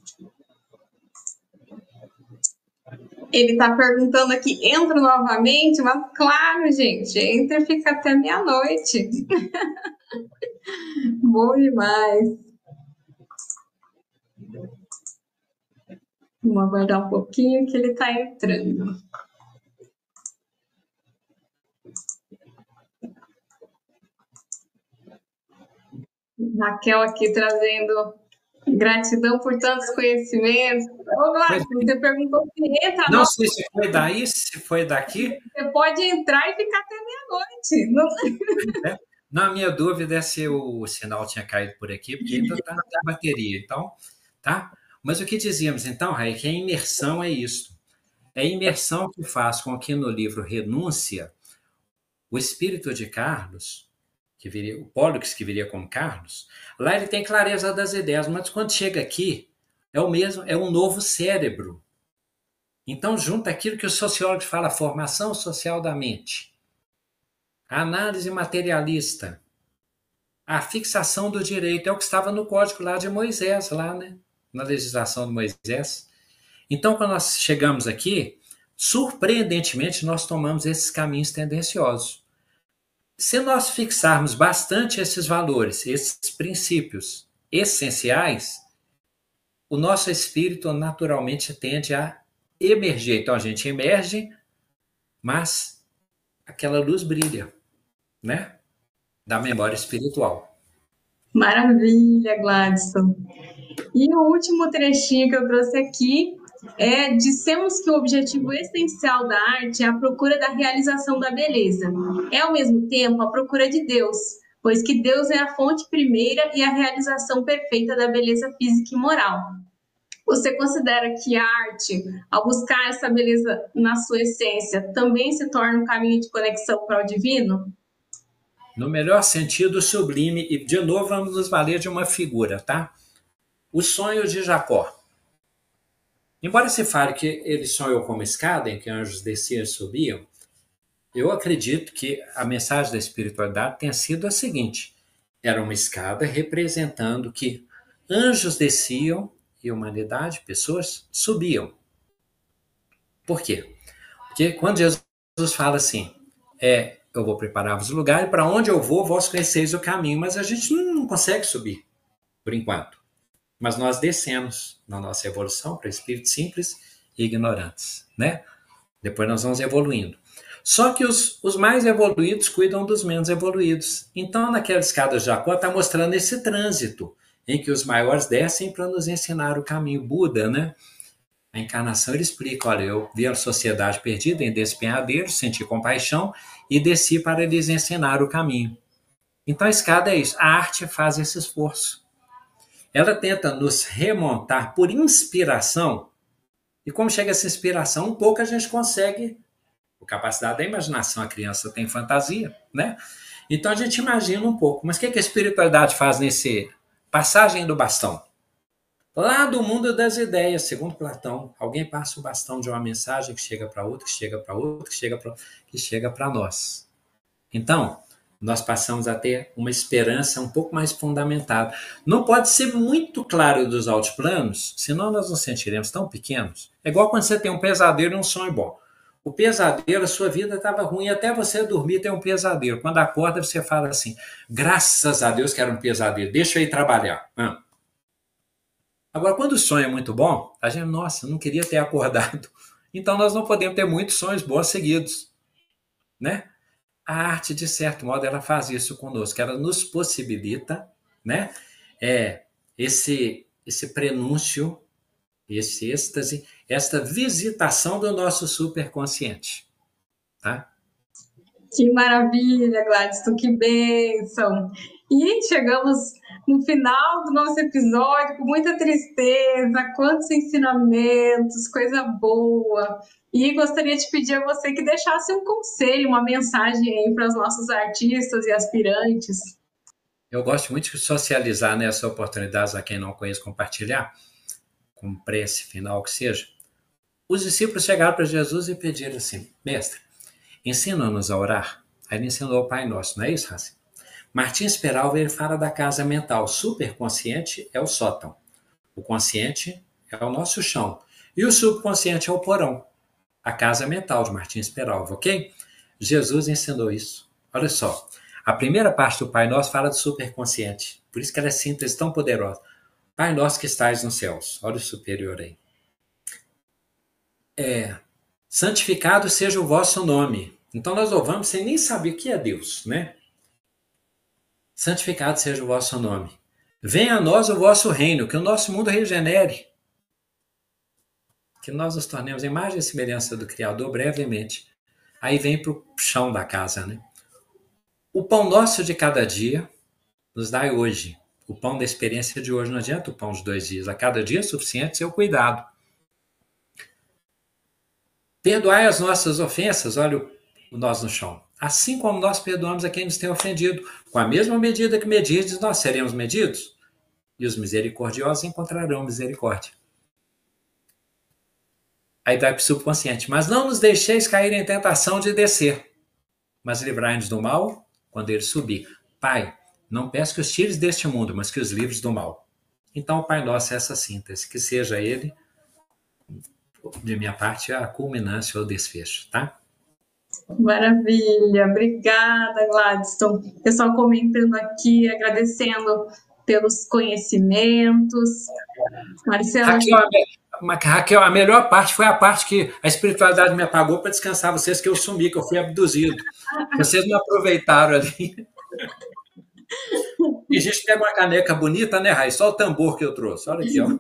Ele está perguntando aqui, entro novamente? Mas claro, gente, entra e fica até meia-noite. Bom demais. Vamos aguardar um pouquinho que ele está entrando. Raquel aqui trazendo gratidão por tantos conhecimentos. Ô, Gladys, você perguntou se entra. Não sei se foi daí, se foi daqui. Você pode entrar e ficar até meia-noite. Não... Na minha dúvida é se o sinal tinha caído por aqui, porque ainda está na bateria. Então, tá? Mas o que dizíamos, então, Raí, que a imersão é isso. É a imersão que faz com que no livro Renúncia, o espírito de Carlos, que viria, o Pollux, que viria como Carlos, lá ele tem clareza das ideias, mas quando chega aqui, é o mesmo, é um novo cérebro. Então, junta aquilo que o sociólogo fala, a formação social da mente, a análise materialista, a fixação do direito, é o que estava no código lá de Moisés, lá, né? Na legislação de Moisés. Então, quando nós chegamos aqui, surpreendentemente, nós tomamos esses caminhos tendenciosos. Se nós fixarmos bastante esses valores, esses princípios essenciais, o nosso espírito naturalmente tende a emergir. Então, a gente emerge, mas aquela luz brilha, né? Da memória espiritual. Maravilha, Gladson. E o último trechinho que eu trouxe aqui é: dissemos que o objetivo essencial da arte é a procura da realização da beleza. É, ao mesmo tempo, a procura de Deus, pois que Deus é a fonte primeira e a realização perfeita da beleza física e moral. Você considera que a arte, ao buscar essa beleza na sua essência, também se torna um caminho de conexão para o divino? No melhor sentido, sublime, e de novo vamos nos valer de uma figura, tá? O sonho de Jacó. Embora se fale que ele sonhou como escada, em que anjos desciam e subiam, eu acredito que a mensagem da espiritualidade tenha sido a seguinte: era uma escada representando que anjos desciam e humanidade, pessoas, subiam. Por quê? Porque quando Jesus fala assim, eu vou preparar-vos o lugar, e para onde eu vou, vós conheceis o caminho, mas a gente não consegue subir, por enquanto. Mas nós descemos na nossa evolução para espíritos simples e ignorantes, né? Depois nós vamos evoluindo. Só que os mais evoluídos cuidam dos menos evoluídos. Então, naquela escada de Jacó, está mostrando esse trânsito em que os maiores descem para nos ensinar o caminho. Buda, né? A encarnação, ele explica: olha, eu vi a sociedade perdida em despenhadeiros, senti compaixão e desci para lhes ensinar o caminho. Então, a escada é isso. A arte faz esse esforço. Ela tenta nos remontar por inspiração, e como chega essa inspiração, um pouco a gente consegue, por capacidade da imaginação, a criança tem fantasia, né? Então a gente imagina um pouco. Mas o que a espiritualidade faz nesse passagem do bastão? Lá do mundo das ideias, segundo Platão, alguém passa o bastão de uma mensagem que chega para outro, que chega para outro, que chega para nós. Então, nós passamos a ter uma esperança um pouco mais fundamentada. Não pode ser muito claro dos altos planos, senão nós nos sentiremos tão pequenos. É igual quando você tem um pesadelo e um sonho bom. O pesadelo, a sua vida estava ruim, até você dormir tem um pesadelo. Quando acorda, você fala assim: graças a Deus que era um pesadelo, deixa eu ir trabalhar. Agora, quando o sonho é muito bom, a gente, nossa, não queria ter acordado. Então, nós não podemos ter muitos sonhos bons seguidos, né? A arte, de certo modo, ela faz isso conosco, ela nos possibilita, né? Esse prenúncio, esse êxtase, esta visitação do nosso superconsciente, tá? Que maravilha, Gladson, que bênção! E chegamos no final do nosso episódio com muita tristeza, quantos ensinamentos, coisa boa. E gostaria de pedir a você que deixasse um conselho, uma mensagem aí para os nossos artistas e aspirantes. Eu gosto muito de socializar nessa oportunidade, a quem não conhece, compartilhar, com prece final que seja. Os discípulos chegaram para Jesus e pediram assim: mestre, ensina-nos a orar. Aí ele ensinou o Pai Nosso, não é isso, Raci? Martins Peralva, ele fala da casa mental. Superconsciente é o sótão. O consciente é o nosso chão. E o subconsciente é o porão, a casa mental de Martins Peralva, ok? Jesus ensinou isso. Olha só, a primeira parte do Pai Nosso fala do superconsciente, por isso que ela é síntese tão poderosa. Pai Nosso que estais nos céus, olha o superior aí. Santificado seja o vosso nome. Então nós louvamos sem nem saber o que é Deus, né? Santificado seja o vosso nome. Venha a nós o vosso reino, que o nosso mundo regenere. Que nós nos tornemos a imagem e semelhança do Criador brevemente. Aí vem para o chão da casa, né? O pão nosso de cada dia nos dai hoje. O pão da experiência de hoje, não adianta o pão de 2 dias. A cada dia é suficiente seu cuidado. Perdoai as nossas ofensas, olha o nós no chão. Assim como nós perdoamos a quem nos tem ofendido. Com a mesma medida que medides, nós seremos medidos. E os misericordiosos encontrarão misericórdia. Aí vai para o subconsciente. Mas não nos deixeis cair em tentação de descer, mas livrai-nos do mal quando ele subir. Pai, não peço que os tires deste mundo, mas que os livres do mal. Então, o Pai Nosso é essa síntese. Que seja ele, de minha parte, a culminância ou desfecho, tá? Maravilha, obrigada, Gladstone. Pessoal comentando aqui, agradecendo pelos conhecimentos. Marcela. Raquel, a melhor parte foi a parte que a espiritualidade me apagou para descansar vocês, que eu sumi, que eu fui abduzido. Vocês me aproveitaram ali. E a gente pega uma caneca bonita, né, Raíssa? Só o tambor que eu trouxe. Olha aqui, ó.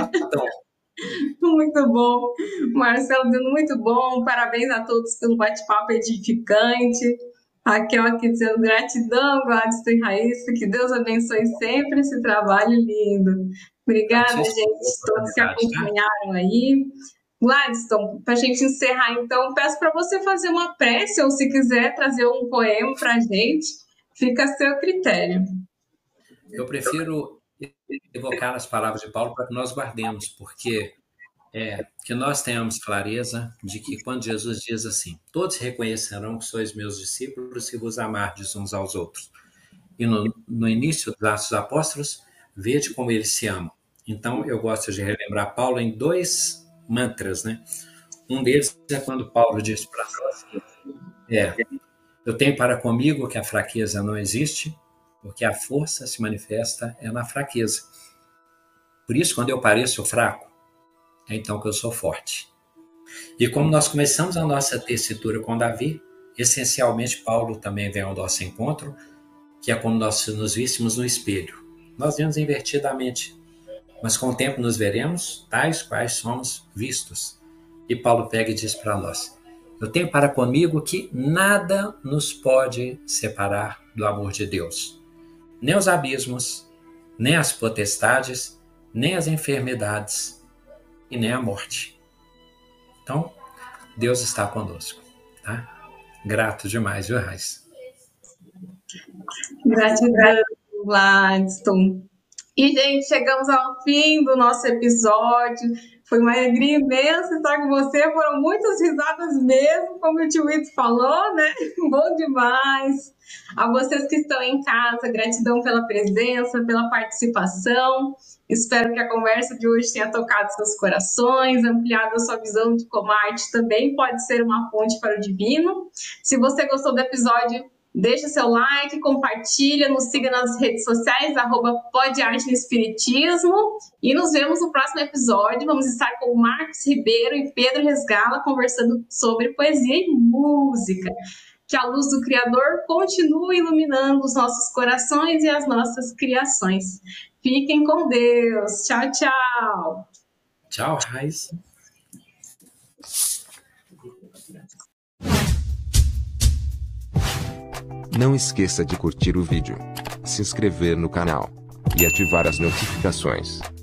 Muito bom. Marcelo, dando muito bom. Parabéns a todos pelo bate-papo edificante. Raquel aqui dizendo gratidão, Gladstone e Raíssa. Que Deus abençoe sempre esse trabalho lindo. Obrigada, gente, todos que acompanharam aí. Gladstone, para a gente encerrar, então, peço para você fazer uma prece, ou se quiser trazer um poema para a gente, fica a seu critério. Eu prefiro evocar as palavras de Paulo para que nós guardemos, porque que nós tenhamos clareza de que quando Jesus diz assim, todos reconhecerão que sois meus discípulos se vos amardes uns aos outros. E no início dos Atos dos Apóstolos, vede como eles se amam. Então, eu gosto de relembrar Paulo em 2 mantras, né? Um deles é quando Paulo diz para nós, eu tenho para comigo que a fraqueza não existe, porque a força se manifesta na fraqueza. Por isso, quando eu pareço fraco, é então que eu sou forte. E como nós começamos a nossa tessitura com Davi, essencialmente Paulo também vem ao nosso encontro, que é como nós nos víssemos no espelho. Nós vemos invertidamente, mas com o tempo nos veremos tais quais somos vistos. E Paulo pega e diz para nós, eu tenho para comigo que nada nos pode separar do amor de Deus. Nem os abismos, nem as potestades, nem as enfermidades e nem a morte. Então, Deus está conosco, tá? Grato demais, viu, Raíssa? Gratidão, Gladstone. E, gente, chegamos ao fim do nosso episódio. Foi uma alegria imensa estar com você. Foram muitas risadas mesmo, como o tio Ito falou, né? Bom demais. A vocês que estão em casa, gratidão pela presença, pela participação. Espero que a conversa de hoje tenha tocado seus corações, ampliado a sua visão de como a arte também pode ser uma ponte para o divino. Se você gostou do episódio, deixa seu like, compartilha, nos siga nas redes sociais, @podarte no Espiritismo. E nos vemos no próximo episódio. Vamos estar com o Marcos Ribeiro e Pedro Resgala conversando sobre poesia e música. Que a luz do Criador continue iluminando os nossos corações e as nossas criações. Fiquem com Deus. Tchau, tchau. Tchau, Raíssa. Não esqueça de curtir o vídeo, se inscrever no canal e ativar as notificações.